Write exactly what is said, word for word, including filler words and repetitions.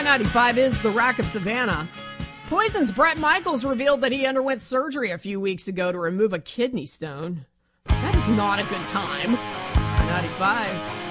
ninety-five is The Rack of Savannah. Poison's Bret Michaels revealed that he underwent surgery a few weeks ago to remove a kidney stone. That is not a good time. ninety-five.